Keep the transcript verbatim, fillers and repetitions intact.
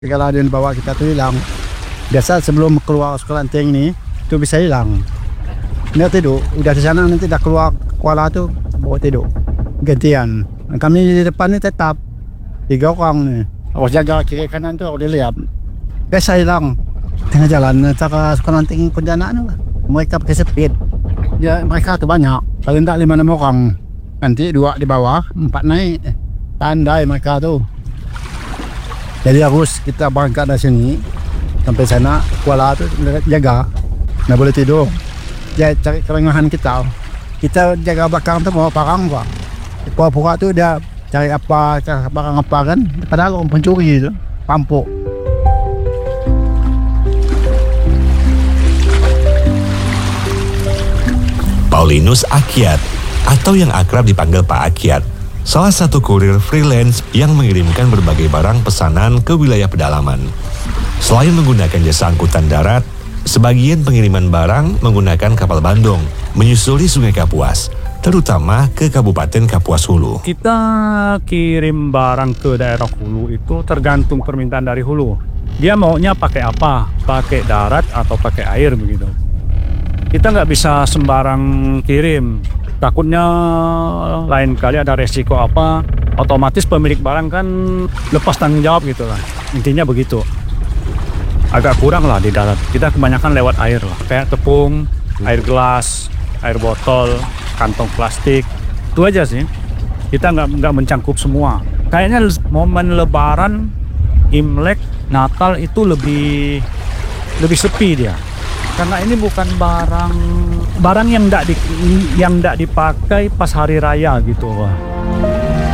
Kalau ada yang bawa kita tuh hilang. Biasa sebelum keluar sekelanting ini itu bisa hilang. Dia tidur, udah di sana nanti dah keluar kuala tuh bawa tidur. Gantian. Kami di depan ini tetap tiga orang nih. Harus jaga kiri kanan tuh harus dilihat. Biasa hilang tengah jalan cara sekelanting Pontianak tuh. Mereka pakai speed. Ya mereka tuh banyak. Paling tak lima enam orang. Nanti dua di bawah, empat naik. Tandai mereka tuh. Jadi harus kita berangkat dari sini sampai sana kuala tu jaga, nggak boleh tidur. Jadi cari kerengahan kita. Kita jaga belakang tu bawa barang gua. Pura-pura tu dia cari apa, cari barang apa kan. Padahal orang pencuri tu, pampuk. Paulinus Akyat atau yang akrab dipanggil Pak Akyat, salah satu kurir freelance yang mengirimkan berbagai barang pesanan ke wilayah pedalaman. Selain menggunakan jasa angkutan darat, sebagian pengiriman barang menggunakan kapal bandong menyusuri Sungai Kapuas, terutama ke Kabupaten Kapuas Hulu. Kita kirim barang ke daerah hulu itu tergantung permintaan dari hulu. Dia maunya pakai apa? Pakai darat atau pakai air begitu. Kita nggak bisa sembarang kirim. Takutnya lain kali ada resiko apa, otomatis pemilik barang kan lepas tanggung jawab gitu lah. Intinya begitu. Agak kurang lah di darat. Kita kebanyakan lewat air lah. Kayak tepung, air gelas, air botol, kantong plastik. Itu aja sih. Kita nggak nggak mencangkup semua. Kayaknya momen Lebaran, Imlek, Natal itu lebih lebih sepi dia. Karena ini bukan barang barang yang tidak di, yang tidak dipakai pas hari raya gitu. Wah.